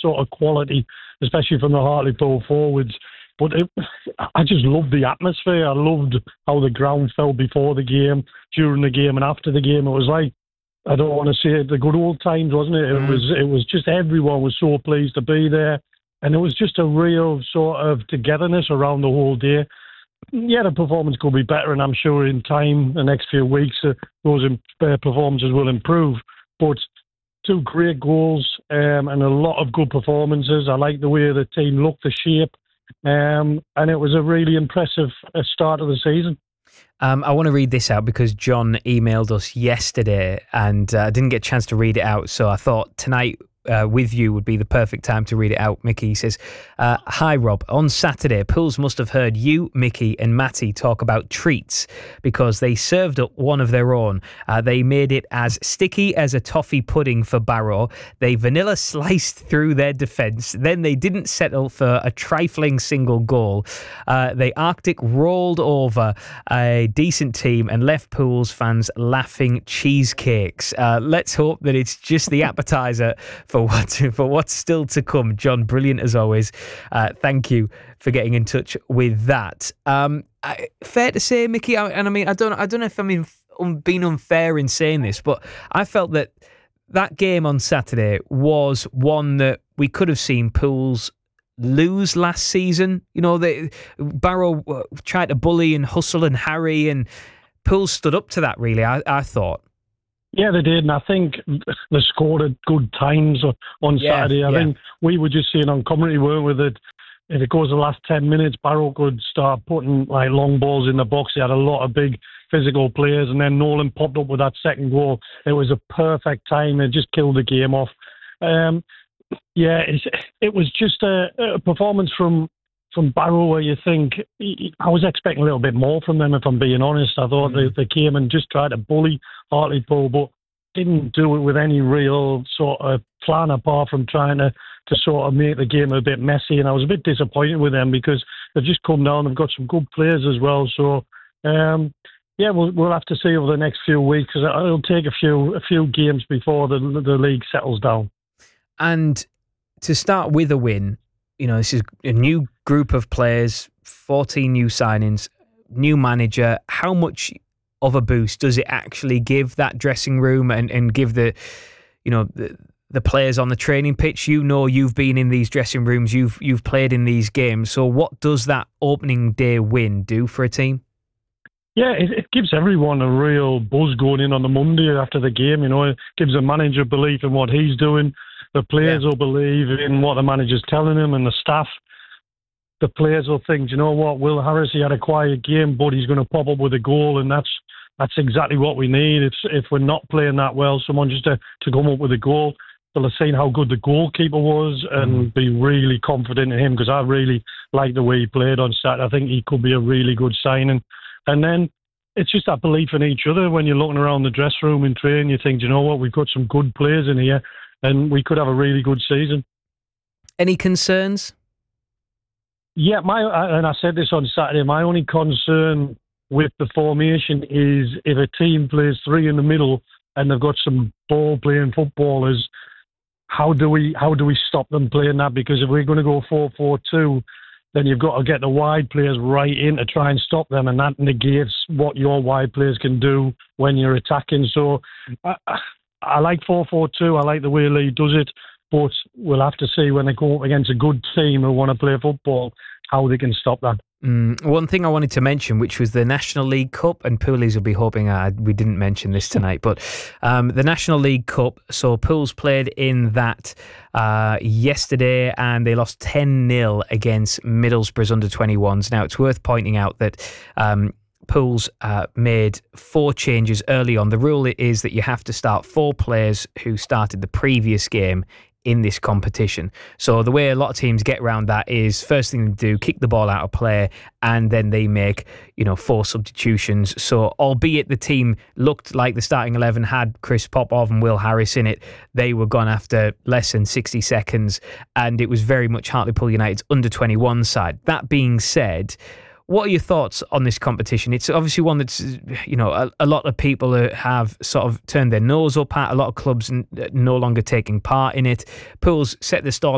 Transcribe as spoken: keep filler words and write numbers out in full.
sort of quality, especially from the Hartlepool forwards. But it, I just loved the atmosphere. I loved how the ground felt before the game, during the game, and after the game. It was like, I don't want to say it, the good old times, wasn't it? It Mm. was. It was just everyone was so pleased to be there, and it was just a real sort of togetherness around the whole day. Yeah, the performance could be better, and I'm sure in time, the next few weeks, uh, those uh, performances will improve. But two great goals um, and a lot of good performances. I like the way the team looked, the shape, um, and it was a really impressive uh, start of the season. Um, I want to read this out because John emailed us yesterday and I uh, didn't get a chance to read it out. So I thought tonight uh, with you would be the perfect time to read it out. Mickey, he says, uh, hi Rob, on Saturday, Pools must have heard you, Mickey and Matty talk about treats because they served up one of their own. Uh, they made it as sticky as a toffee pudding for Barrow. They vanilla sliced through their defence. Then they didn't settle for a trifling single goal. Uh, they Arctic rolled over a decent team and left Pools fans laughing cheesecakes. Uh, let's hope that it's just the appetizer for what for what's still to come. John, brilliant as always. Uh, thank you for getting in touch with that. Um, I, fair to say, Mickey, I, and I mean, I don't, I don't know if I'm in, um, being unfair in saying this, but I felt that that game on Saturday was one that we could have seen Pools lose last season. You know, they, Barrow tried to bully and hustle and harry, and Pools stood up to that. Really, I, I thought. Yeah, they did, and I think they scored at good times on Yeah, Saturday. I yeah. think we were just seeing on commentary, weren't we, that if it goes the last ten minutes, Barrow could start putting like long balls in the box. They had a lot of big physical players, and then Nolan popped up with that second goal. It was a perfect time. It just killed the game off. Um, yeah, it's, it was just a, a performance from from Barrow where you think, I was expecting a little bit more from them, if I'm being honest. I thought mm. they, they came and just tried to bully Hartlepool, but didn't do it with any real sort of plan apart from trying to, to sort of make the game a bit messy. And I was a bit disappointed with them because they've just come down. They've got some good players as well. So, um, yeah, we'll we'll have to see over the next few weeks. It'll take a few a few games before the the league settles down. And to start with a win, you know, this is a new group of players, fourteen new signings, new manager. How much of a boost does it actually give that dressing room and, and give the, you know, the, the players on the training pitch? You know, you've been in these dressing rooms, you've you've played in these games. So what does that opening day win do for a team? Yeah, it, it gives everyone a real buzz going in on the Monday after the game. You know, it gives the manager belief in what he's doing. The players yeah. will believe in what the manager's telling them, and the staff. The players will think, you know what, Will Harris, he had a quiet game, but he's going to pop up with a goal, and that's that's exactly what we need. If if we're not playing that well, someone just to, to come up with a goal. They'll have seen how good the goalkeeper was and mm. be really confident in him, because I really like the way he played on Saturday. I think he could be a really good signing. And then it's just that belief in each other. When you're looking around the dress room and training, you think, you know what, we've got some good players in here and we could have a really good season. Any concerns? Yeah, my and I said this on Saturday, my only concern with the formation is if a team plays three in the middle and they've got some ball-playing footballers, how do we how do we stop them playing that? Because if we're going to go four four two, then you've got to get the wide players right in to try and stop them, and that negates what your wide players can do when you're attacking. So I, I like four four two. I like the way Lee does it, but we'll have to see when they go up against a good team who want to play football, how they can stop that. Mm, one thing I wanted to mention, which was the National League Cup, and Poolies will be hoping I, we didn't mention this tonight, but um, the National League Cup, so Pools played in that uh, yesterday and they lost ten nil against Middlesbrough's under twenty-ones. Now, it's worth pointing out that um, Pools uh, made four changes early on. The rule is that you have to start four players who started the previous game in this competition. So the way a lot of teams get around that is first thing they do, kick the ball out of play, and then they make, you know, four substitutions. So albeit the team looked like the starting eleven had Chris Popov and Will Harris in it, they were gone after less than sixty seconds, and it was very much Hartlepool United's under twenty-one side. That being said, what are your thoughts on this competition? It's obviously one that's, you know, a, a lot of people have sort of turned their nose up at, a lot of clubs n- no longer taking part in it. Pools set the stall